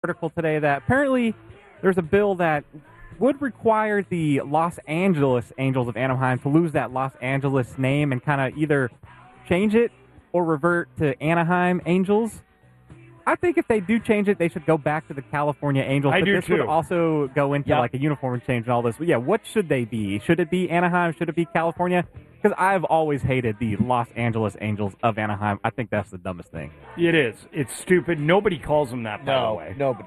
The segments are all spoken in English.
article today that apparently there's a bill that would require the Los Angeles Angels of Anaheim to lose that Los Angeles name and kind of either change it or revert to Anaheim Angels. I think if they do change it, they should go back to the California Angels. I but do this too. would also go into like a uniform change and all this. But yeah, what should they be? Should it be Anaheim? Should it be California? Because I've always hated the Los Angeles Angels of Anaheim. I think that's the dumbest thing. It is. It's stupid. Nobody calls them that, by the way. Nobody.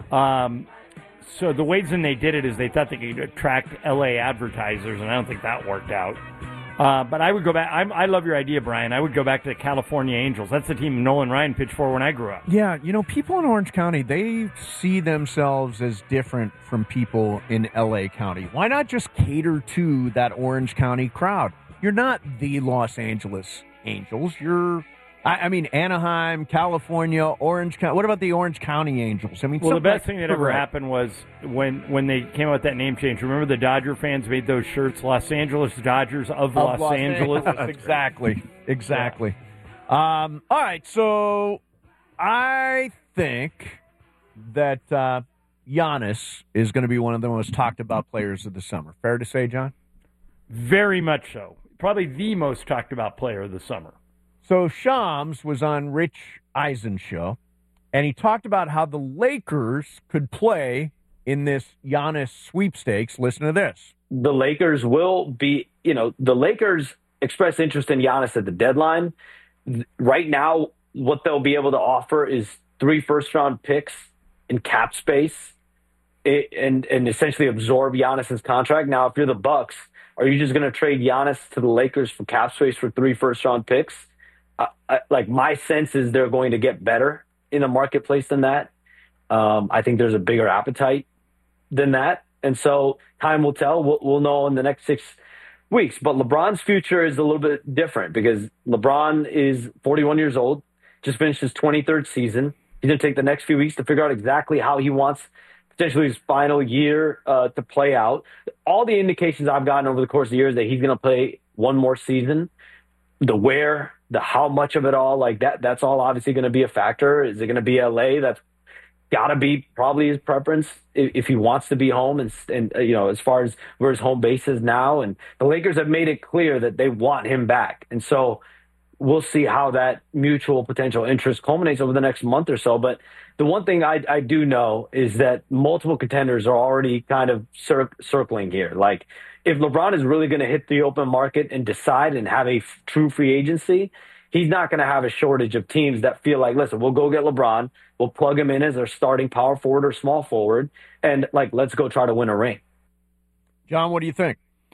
So the reason they did it is they thought they could attract L.A. advertisers, and I don't think that worked out. But I would go back. I love your idea, Brian. I would go back to the California Angels. That's the team Nolan Ryan pitched for when I grew up. Yeah, people in Orange County, they see themselves as different from people in L.A. County. Why not just cater to that Orange County crowd? You're not the Los Angeles Angels. You're, Anaheim, California, Orange County. What about the Orange County Angels? Well, the best thing that ever happened was when they came out with that name change. Remember the Dodger fans made those shirts, Los Angeles Dodgers of Los Angeles? Exactly. Yeah. All right, so I think that Giannis is going to be one of the most talked about players of the summer. Fair to say, John? Very much so. Probably the most talked about player of the summer. So Shams was on Rich Eisen's show, and he talked about how the Lakers could play in this Giannis sweepstakes. Listen to this. The Lakers will be, the Lakers expressed interest in Giannis at the deadline. Right now, what they'll be able to offer is 3 first-round picks in cap space and essentially absorb Giannis's contract. Now, if you're the Bucks, are you just going to trade Giannis to the Lakers for cap space for 3 first-round picks? My sense is they're going to get better in the marketplace than that. I think there's a bigger appetite than that. And so time will tell. We'll know in the next 6 weeks. But LeBron's future is a little bit different because LeBron is 41 years old, just finished his 23rd season. He's going to take the next few weeks to figure out exactly how he wants potentially his final year to play out. All the indications I've gotten over the course of the year is that he's going to play one more season. The where, the how much of it all, that's all obviously going to be a factor. Is it going to be LA? That's got to be probably his preference if he wants to be home and as far as where his home base is now. And the Lakers have made it clear that they want him back. And so we'll see how that mutual potential interest culminates over the next month or so. But the one thing I do know is that multiple contenders are already kind of circling here. Like, if LeBron is really going to hit the open market and decide and have a true free agency, he's not going to have a shortage of teams that feel like, listen, we'll go get LeBron, we'll plug him in as our starting power forward or small forward, and let's go try to win a ring. John, what do you think?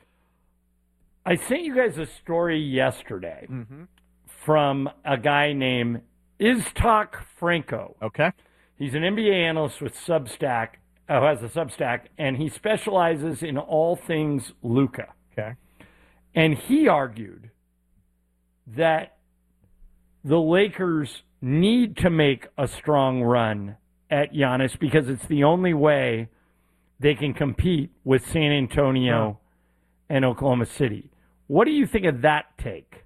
I sent you guys a story yesterday from a guy named Iztok Franco. Okay. He's an NBA analyst with Substack. Who has a Substack, and he specializes in all things Luka. Okay. And he argued that the Lakers need to make a strong run at Giannis because it's the only way they can compete with San Antonio and Oklahoma City. What do you think of that take?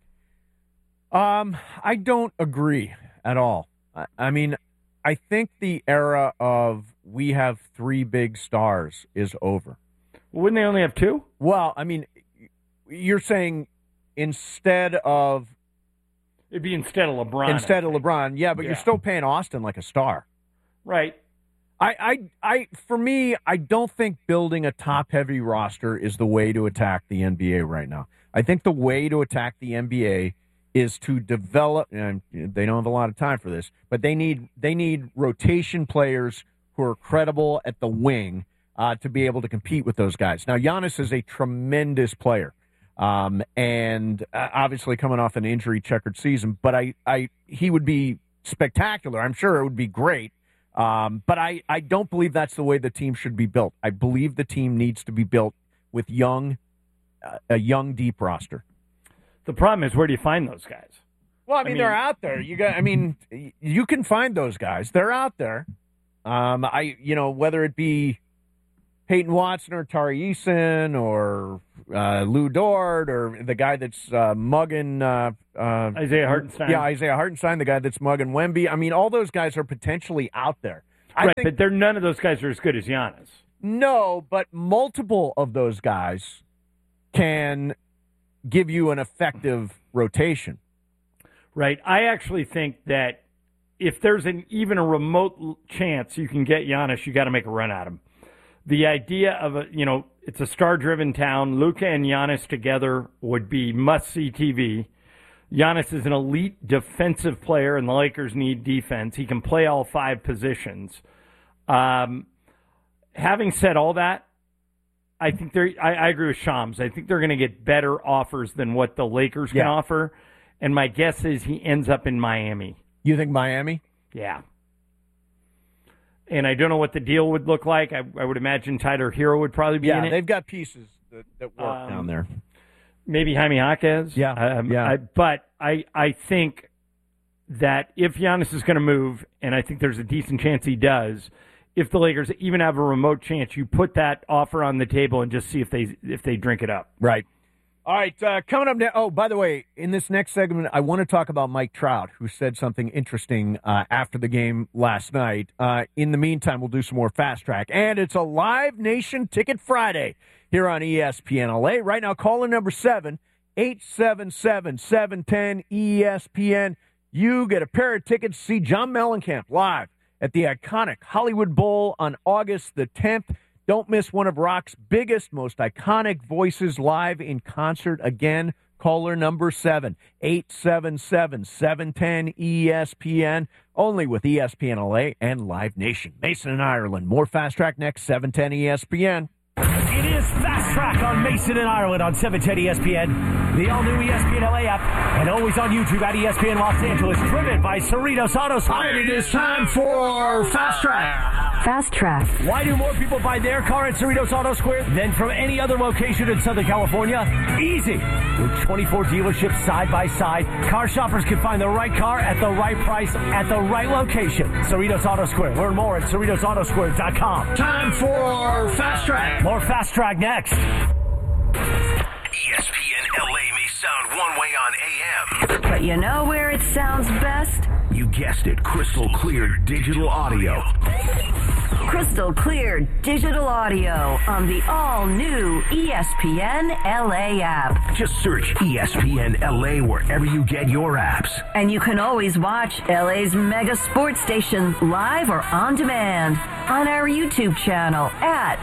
I don't agree at all. I think the era of we have 3 big stars is over. Wouldn't they only have 2? Well, you're saying instead of... It'd be instead of LeBron. Instead of LeBron, yeah, but you're still paying Austin like a star. Right. For me, I don't think building a top-heavy roster is the way to attack the NBA right now. I think the way to attack the NBA is to develop, and they don't have a lot of time for this, but they need rotation players who are credible at the wing to be able to compete with those guys. Now, Giannis is a tremendous player, and obviously coming off an injury-checkered season, but he would be spectacular. I'm sure it would be great, but I don't believe that's the way the team should be built. I believe the team needs to be built with a young, deep roster. The problem is, where do you find those guys? Well, they're out there. You can find those guys. They're out there. Whether it be Peyton Watson or Tari Eason or Lou Dort or the guy that's mugging Isaiah Hartenstein. Yeah, Isaiah Hartenstein, the guy that's mugging Wemby. All those guys are potentially out there. Right, but none of those guys are as good as Giannis. No, but multiple of those guys can give you an effective rotation. Right. I actually think that if there's even a remote chance you can get Giannis, you got to make a run at him. The idea of it's a star-driven town. Luka and Giannis together would be must-see TV. Giannis is an elite defensive player, and the Lakers need defense. He can play all 5 positions. Having said all that, I think I agree with Shams. I think they're going to get better offers than what the Lakers can offer, and my guess is he ends up in Miami. You think Miami? Yeah. And I don't know what the deal would look like. I would imagine Tyler Hero would probably be in it. Yeah, they've got pieces that work down there. Maybe Jaime Jaquez. Yeah. But I think that if Giannis is going to move, and I think there's a decent chance he does, if the Lakers even have a remote chance, you put that offer on the table and just see if they drink it up. Right. All right, coming up now. Oh, by the way, in this next segment, I want to talk about Mike Trout, who said something interesting after the game last night. In the meantime, we'll do some more Fast Track. And it's a Live Nation Ticket Friday here on ESPN LA. Right now, caller number 7-877-710-ESPN. You get a pair of tickets to see John Mellencamp live at the iconic Hollywood Bowl on August the 10th. Don't miss one of rock's biggest, most iconic voices live in concert again. Caller number 7-877-710-ESPN. Only with ESPN LA and Live Nation. Mason and Ireland. More Fast Track next, 710 ESPN. It is Fast Track on Mason and Ireland on 710 ESPN, the all-new ESPN LA app, and always on YouTube at ESPN Los Angeles, driven by Cerritos Auto Square. It is time for Fast Track. Fast Track. Why do more people buy their car at Cerritos Auto Square than from any other location in Southern California? Easy. With 24 dealerships side by side, car shoppers can find the right car at the right price at the right location. Cerritos Auto Square. Learn more at CerritosAutoSquare.com. Time for Fast Track. More Fast Track next. ESPN LA may sound one way on AM. But you know where it sounds best? You guessed it, crystal clear digital audio. Crystal clear digital audio on the all-new ESPN LA app. Just search ESPN LA wherever you get your apps. And you can always watch LA's mega sports station live or on demand on our YouTube channel at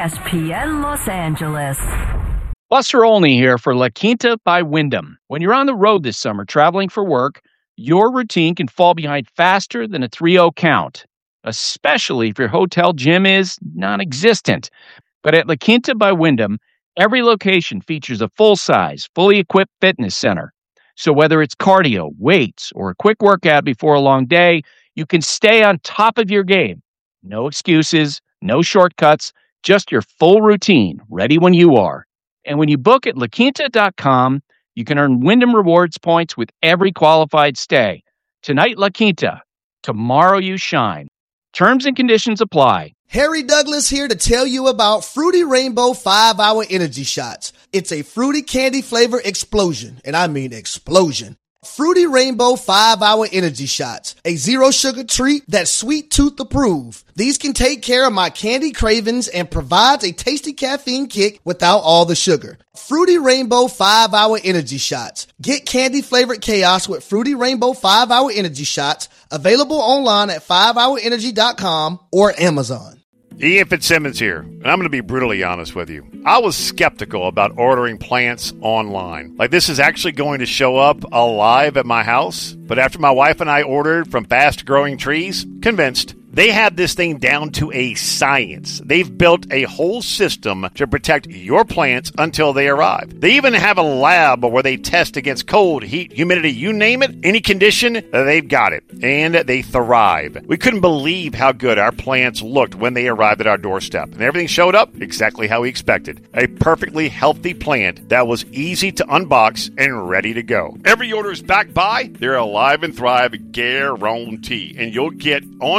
ESPN Los Angeles. Buster Olney here for La Quinta by Wyndham. When you're on the road this summer traveling for work, your routine can fall behind faster than a 3-0 count, especially if your hotel gym is non-existent. But at La Quinta by Wyndham, every location features a full-size, fully equipped fitness center. So whether it's cardio, weights, or a quick workout before a long day, you can stay on top of your game. No excuses, no shortcuts, just your full routine, ready when you are. And when you book at LaQuinta.com, you can earn Wyndham Rewards points with every qualified stay. Tonight, La Quinta. Tomorrow, you shine. Terms and conditions apply. Harry Douglas here to tell you about Fruity Rainbow 5-Hour Energy Shots. It's a fruity candy flavor explosion, and I mean explosion. Fruity Rainbow 5-Hour Energy Shots, a zero sugar treat that's sweet tooth approved. These can take care of my candy cravings and provides a tasty caffeine kick without all the sugar. Fruity Rainbow 5-Hour Energy Shots. Get candy flavored chaos with Fruity Rainbow 5-Hour Energy Shots. Available online at 5hourenergy.com or Amazon. Ian Fitzsimmons here, and I'm going to be brutally honest with you. I was skeptical about ordering plants online. Like, this is actually going to show up alive at my house. But after my wife and I ordered from Fast Growing Trees, convinced. They have this thing down to a science. They've built a whole system to protect your plants until they arrive. They even have a lab where they test against cold, heat, humidity, you name it, any condition, they've got it. And they thrive. We couldn't believe how good our plants looked when they arrived at our doorstep. And everything showed up exactly how we expected. A perfectly healthy plant that was easy to unbox and ready to go. Every order is backed by their Alive and Thrive guarantee. And you'll get ongoing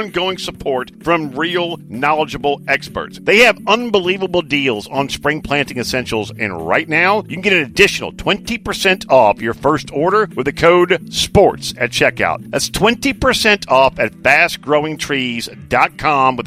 support from real, knowledgeable experts. They have unbelievable deals on spring planting essentials, and right now, you can get an additional 20% off your first order with the code SPORTS at checkout. That's 20% off at fastgrowingtrees.com with